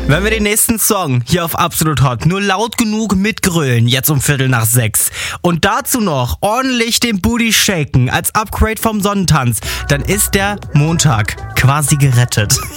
Wenn wir den nächsten Song hier auf Absolut Hot nur laut genug mitgrölen, jetzt um 5:45 und dazu noch ordentlich den Booty shaken als Upgrade vom Sonnentanz, dann ist der Montag quasi gerettet.